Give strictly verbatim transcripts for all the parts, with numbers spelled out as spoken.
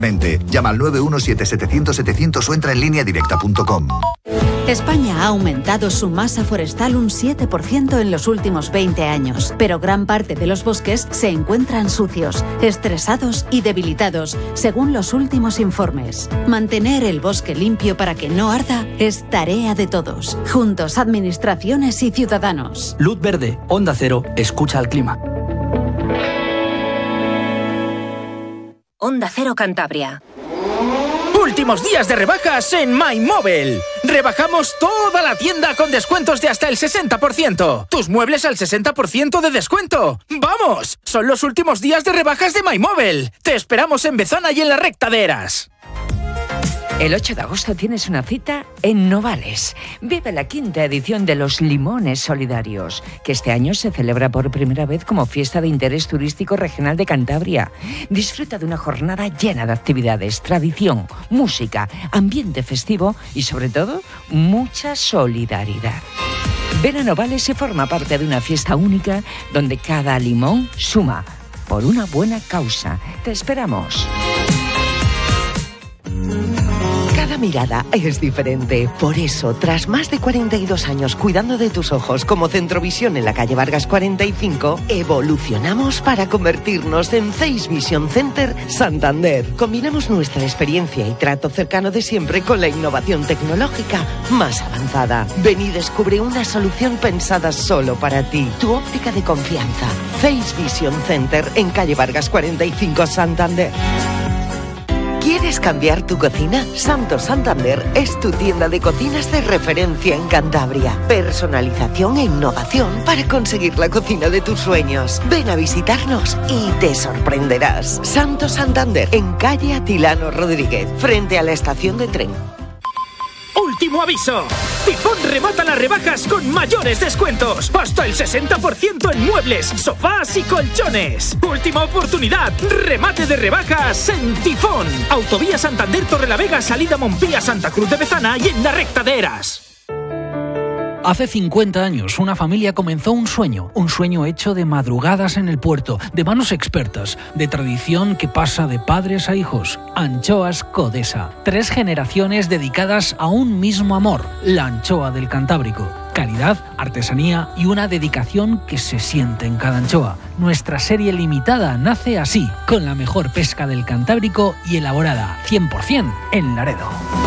Llama al nueve uno siete setecientos setecientos o entra en línea directa punto com. España ha aumentado su masa forestal un siete por ciento en los últimos veinte años, pero gran parte de los bosques se encuentran sucios, estresados y debilitados, según los últimos informes. Mantener el bosque limpio para que no arda es tarea de todos. Juntos, administraciones y ciudadanos. Luz verde, Onda Cero, escucha al clima. Onda Cero Cantabria. Últimos días de rebajas en MyMobile. Rebajamos toda la tienda con descuentos de hasta el sesenta por ciento. Tus muebles al sesenta por ciento de descuento. ¡Vamos! Son los últimos días de rebajas de MyMobile. Te esperamos en Bezana y en la Recta de Eras. El ocho de agosto tienes una cita en Novales. Vive la quinta edición de los Limones Solidarios, que este año se celebra por primera vez como fiesta de interés turístico regional de Cantabria. Disfruta de una jornada llena de actividades, tradición, música, ambiente festivo y, sobre todo, mucha solidaridad. Ven a Novales y forma parte de una fiesta única donde cada limón suma por una buena causa. Te esperamos. Cada mirada es diferente. Por eso, tras más de cuarenta y dos años cuidando de tus ojos como Centrovisión en la calle Vargas cuarenta y cinco, evolucionamos para convertirnos en Face Vision Center Santander. Combinamos nuestra experiencia y trato cercano de siempre con la innovación tecnológica más avanzada. Ven y descubre una solución pensada solo para ti. Tu óptica de confianza. Face Vision Center en calle Vargas cuarenta y cinco, Santander. ¿Quieres cambiar tu cocina? Santo Santander es tu tienda de cocinas de referencia en Cantabria. Personalización e innovación para conseguir la cocina de tus sueños. Ven a visitarnos y te sorprenderás. Santo Santander, en calle Atilano Rodríguez, frente a la estación de tren. ¡Último aviso! Tifón remata las rebajas con mayores descuentos. Hasta el sesenta por ciento en muebles, sofás y colchones. Última oportunidad. Remate de rebajas en Tifón. Autovía Santander Torrelavega, salida Montpía, Santa Cruz de Bezana y en la Recta de Eras. Hace cincuenta años, una familia comenzó un sueño, un sueño hecho de madrugadas en el puerto, de manos expertas, de tradición que pasa de padres a hijos. Anchoas Codesa. Tres generaciones dedicadas a un mismo amor, la anchoa del Cantábrico. Calidad, artesanía y una dedicación que se siente en cada anchoa. Nuestra serie limitada nace así, con la mejor pesca del Cantábrico y elaborada cien por ciento en Laredo.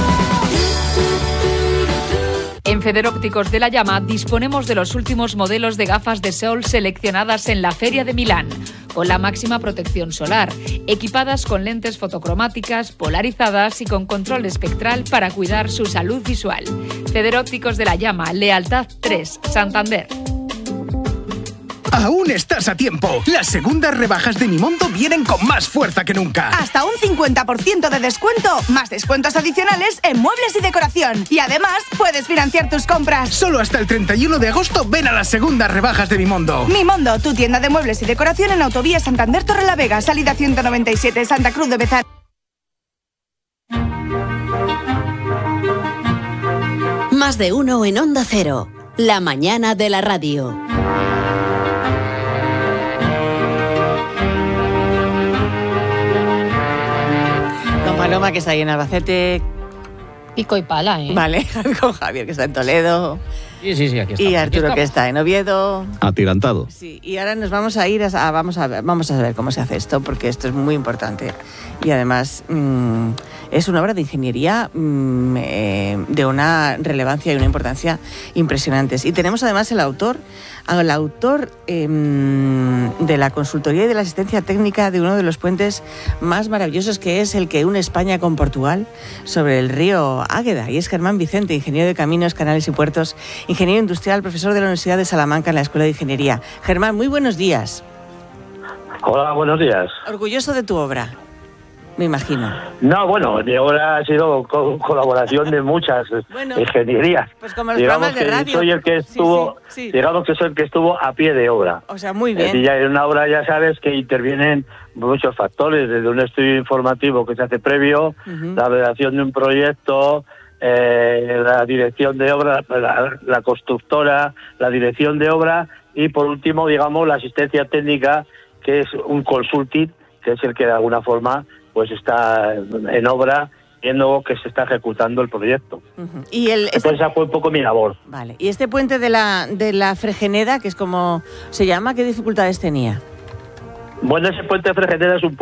En Federópticos de la Llama disponemos de los últimos modelos de gafas de sol seleccionadas en la Feria de Milán, con la máxima protección solar, equipadas con lentes fotocromáticas, polarizadas y con control espectral para cuidar su salud visual. Federópticos de la Llama, Lealtad tres, Santander. Aún estás a tiempo. Las segundas rebajas de Mimondo vienen con más fuerza que nunca. Hasta un cincuenta por ciento de descuento, más descuentos adicionales en muebles y decoración. Y además, puedes financiar tus compras. Solo hasta el treinta y uno de agosto ven a las segundas rebajas de Mimondo. Mimondo, tu tienda de muebles y decoración en Autovía Santander Torrelavega, salida ciento noventa y siete, Santa Cruz de Bezana. Más de uno en Onda Cero. La mañana de la radio. Paloma, que está ahí en Albacete. Pico y pala, ¿eh? Vale, con Javier, que está en Toledo. Sí, sí, sí, aquí está. Y Arturo, aquí que está en Oviedo. Atirantado. Sí, y ahora nos vamos a ir a, a, vamos, a ver, vamos a ver cómo se hace esto, porque esto es muy importante. Y además mmm, es una obra de ingeniería mmm, eh, de una relevancia y una importancia impresionantes. Y tenemos además el autor, el autor eh, de la consultoría y de la asistencia técnica de uno de los puentes más maravillosos, que es el que une España con Portugal sobre el río Águeda. Y es Germán Vicente, ingeniero de caminos, canales y puertos, ingeniero industrial, profesor de la Universidad de Salamanca en la Escuela de Ingeniería. Germán, muy buenos días. Hola, buenos días. Orgulloso de tu obra, me imagino. No, bueno, mi obra ha sido co- colaboración de muchas bueno, ingenierías. Pues como los digamos programas de que radio. Soy el que estuvo, sí, sí, sí. Digamos que soy el que estuvo a pie de obra. O sea, muy bien. Es decir, ya en una obra ya sabes que intervienen muchos factores, desde un estudio informativo que se hace previo, uh-huh. la redacción de un proyecto, eh, la dirección de obra, la, la constructora, la dirección de obra y por último, digamos, la asistencia técnica, que es un consulting, que es el que de alguna forma pues está en obra, viendo que se está ejecutando el proyecto. Uh-huh. Y el, este... Entonces esa fue un poco mi labor. Vale. ¿Y este puente de la, de la Fregeneda, que es como se llama, qué dificultades tenía? Bueno, ese puente de Fregeneda es un